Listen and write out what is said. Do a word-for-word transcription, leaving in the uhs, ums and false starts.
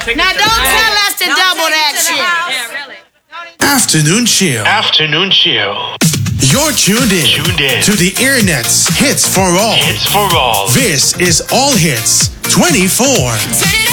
Now don't tell us to double that shit. Yeah, really. Afternoon Chill. Afternoon Chill. You're tuned in, Tuned in. to the Internet's Hits for All. Hits for all. This is All Hits twenty-four. Turn it